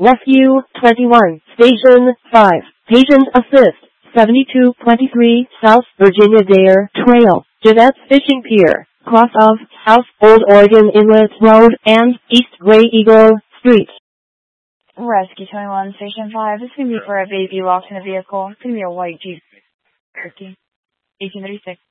Rescue 21, Station 5, Patient Assist 7223 South Virginia Dare Trail, Jeanette's Fishing Pier, cross of South Old Oregon Inlet Road and East Gray Eagle Street. Rescue 21, Station 5. This is going to be for a baby locked in a vehicle. It's going to be a white Jeep. 1836.